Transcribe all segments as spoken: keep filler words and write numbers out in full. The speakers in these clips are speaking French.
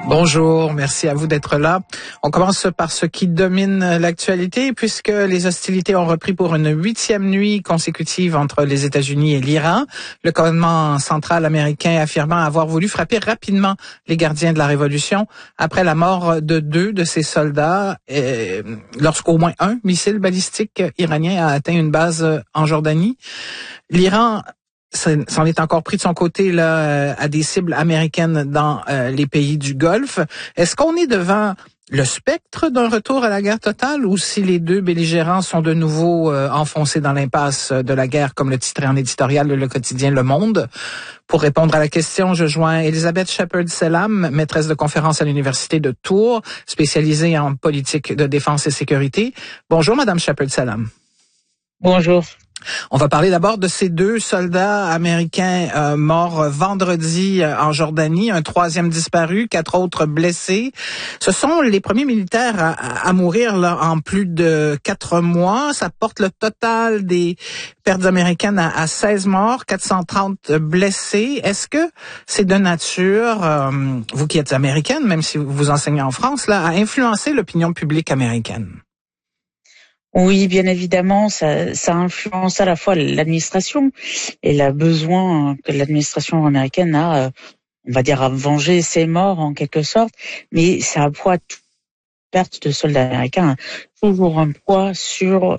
Bonjour, merci à vous d'être là. On commence par ce qui domine l'actualité puisque les hostilités ont repris pour une huitième nuit consécutive entre les États-Unis et l'Iran. Le commandement central américain affirmant avoir voulu frapper rapidement les gardiens de la révolution après la mort de deux de ses soldats euh, lorsqu'au moins un missile balistique iranien a atteint une base en Jordanie. L'Iran s'en est encore pris de son côté là à des cibles américaines dans euh, les pays du Golfe. Est-ce qu'on est devant le spectre d'un retour à la guerre totale ou si les deux belligérants sont de nouveau euh, enfoncés dans l'impasse de la guerre, comme le titrait en éditorial le quotidien Le Monde? Pour répondre à la question, je joins Elisabeth Shepherd-Selam, maîtresse de conférence à l'Université de Tours, spécialisée en politique de défense et sécurité. Bonjour, Madame Shepherd-Selam. Bonjour. On va parler d'abord de ces deux soldats américains euh, morts vendredi euh, en Jordanie, un troisième disparu, quatre autres blessés. Ce sont les premiers militaires à, à mourir là en plus de quatre mois. Ça porte le total des pertes américaines à, à seize morts, quatre cent trente blessés. Est-ce que c'est de nature, euh, vous qui êtes américaine, même si vous enseignez en France, là, à influencer l'opinion publique américaine? Oui, bien évidemment, ça, ça influence à la fois l'administration et le besoin que l'administration américaine a, on va dire, à venger ses morts en quelque sorte, mais ça a poids, toute perte de soldats américains, toujours un poids sur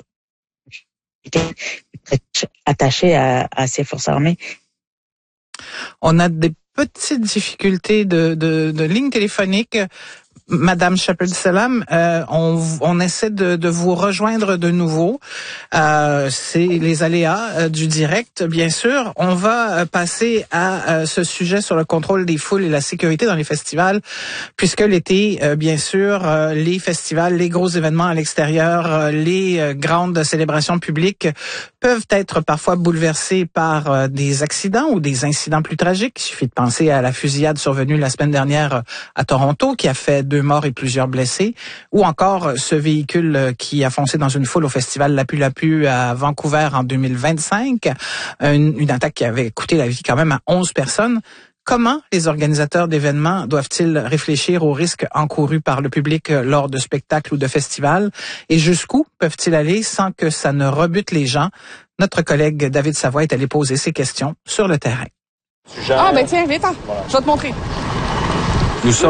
attaché à, à ces forces armées. On a des petites difficultés de, de, de ligne téléphonique. Madame Shepherd-Selam, euh, on, on essaie de, de vous rejoindre de nouveau. Euh, c'est les aléas euh, du direct, bien sûr. On va passer à euh, ce sujet sur le contrôle des foules et la sécurité dans les festivals, puisque l'été, euh, bien sûr, euh, les festivals, les gros événements à l'extérieur, euh, les euh, grandes célébrations publiques peuvent être parfois bouleversés par euh, des accidents ou des incidents plus tragiques. Il suffit de penser à la fusillade survenue la semaine dernière à Toronto, qui a fait deux morts et plusieurs blessés, ou encore ce véhicule qui a foncé dans une foule au festival Lapu Lapu à Vancouver en deux mille vingt-cinq, une, une attaque qui avait coûté la vie quand même à onze personnes. Comment les organisateurs d'événements doivent-ils réfléchir aux risques encourus par le public lors de spectacles ou de festivals et jusqu'où peuvent-ils aller sans que ça ne rebute les gens? Notre collègue David Savoie est allé poser ces questions sur le terrain. Ah ben tiens, viens-t'en, je vais te montrer. Nous sommes